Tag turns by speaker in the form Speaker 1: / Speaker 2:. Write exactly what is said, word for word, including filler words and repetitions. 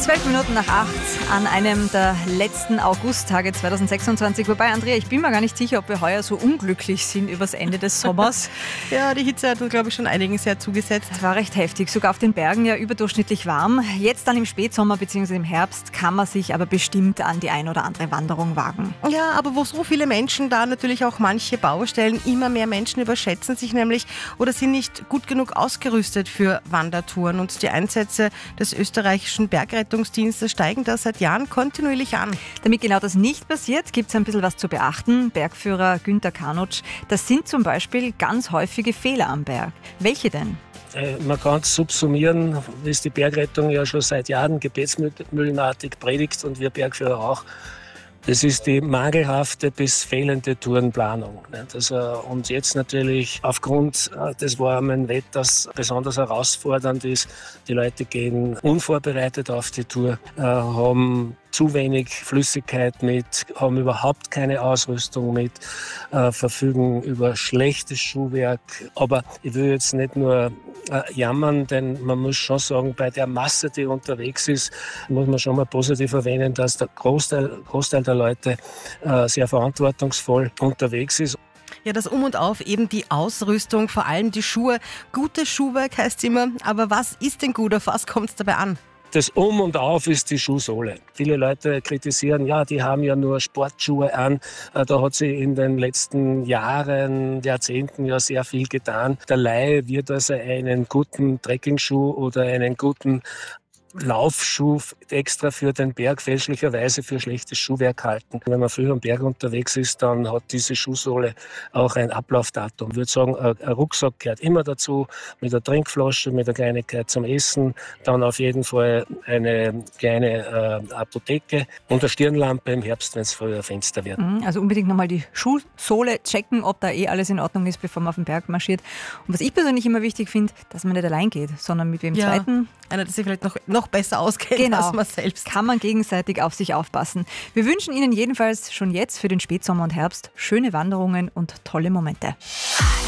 Speaker 1: Zwölf Minuten nach acht an einem der letzten Augusttage zweitausendsechsundzwanzig. Wobei, Andrea, ich bin mir gar nicht sicher, ob wir heuer so unglücklich sind übers Ende des Sommers.
Speaker 2: Ja, die Hitze hat uns, glaube ich, schon einigen sehr zugesetzt.
Speaker 1: Es war recht heftig, sogar auf den Bergen ja überdurchschnittlich warm. Jetzt dann im Spätsommer bzw. im Herbst kann man sich aber bestimmt an die ein oder andere Wanderung wagen.
Speaker 2: Ja, aber wo so viele Menschen da natürlich auch manche Baustellen, immer mehr Menschen überschätzen sich nämlich oder sind nicht gut genug ausgerüstet für Wandertouren. Und die Einsätze des österreichischen Bergrettungsdienstes steigen da seit Jahren kontinuierlich an.
Speaker 1: Damit genau das nicht passiert, gibt es ein bisschen was zu beachten. Bergführer Günther Kanutsch, das sind zum Beispiel ganz häufige Fehler am Berg. Welche denn?
Speaker 3: Man kann es subsumieren, ist die Bergrettung ja schon seit Jahren gebetsmühlenartig predigt und wir Bergführer auch. Das ist die mangelhafte bis fehlende Tourenplanung. Also, und jetzt natürlich aufgrund des warmen Wetters besonders herausfordernd ist, die Leute gehen unvorbereitet auf die Tour, haben zu wenig Flüssigkeit mit, haben überhaupt keine Ausrüstung mit, äh, verfügen über schlechtes Schuhwerk. Aber ich will jetzt nicht nur äh, jammern, denn man muss schon sagen, bei der Masse, die unterwegs ist, muss man schon mal positiv erwähnen, dass der Großteil, Großteil der Leute äh, sehr verantwortungsvoll unterwegs ist.
Speaker 2: Ja, das Um und Auf, eben die Ausrüstung, vor allem die Schuhe. Gutes Schuhwerk heißt immer, aber was ist denn gut, auf was kommt es dabei an?
Speaker 3: Das Um und Auf ist die Schuhsohle. Viele Leute kritisieren, ja, die haben ja nur Sportschuhe an. Da hat sich in den letzten Jahren, Jahrzehnten ja sehr viel getan. Der Laie wird also einen guten Trekkingschuh oder einen guten Laufschuh extra für den Berg fälschlicherweise für schlechtes Schuhwerk halten. Wenn man früh am Berg unterwegs ist, dann hat diese Schuhsohle auch ein Ablaufdatum. Ich würde sagen, ein Rucksack gehört immer dazu, mit einer Trinkflasche, mit einer Kleinigkeit zum Essen, dann auf jeden Fall eine kleine äh, Apotheke und eine Stirnlampe im Herbst, wenn es früher Fenster wird.
Speaker 1: Also unbedingt nochmal die Schuhsohle checken, ob da eh alles in Ordnung ist, bevor man auf den Berg marschiert. Und was ich persönlich immer wichtig finde, dass man nicht allein geht, sondern mit wem
Speaker 2: ja,
Speaker 1: Zweiten.
Speaker 2: Einer, der sich vielleicht noch, noch besser auskennt
Speaker 1: genau,
Speaker 2: als man selbst.
Speaker 1: Kann man gegenseitig auf sich aufpassen. Wir wünschen Ihnen jedenfalls schon jetzt für den Spätsommer und Herbst schöne Wanderungen und tolle Momente.